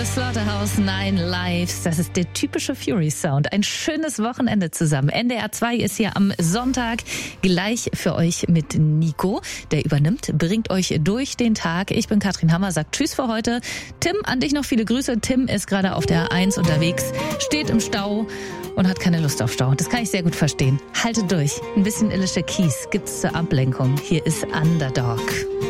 Slaughterhouse 9 Lives. Das ist der typische Fury-Sound. Ein schönes Wochenende zusammen. NDR 2 ist hier am Sonntag gleich für euch mit Nico. Der übernimmt, bringt euch durch den Tag. Ich bin Katrin Hammer, sagt Tschüss für heute. Tim, an dich noch viele Grüße. Tim ist gerade auf der A1 unterwegs, steht im Stau und hat keine Lust auf Stau. Das kann ich sehr gut verstehen. Haltet durch. Ein bisschen Alicia Keys gibt's zur Ablenkung. Hier ist Underdog.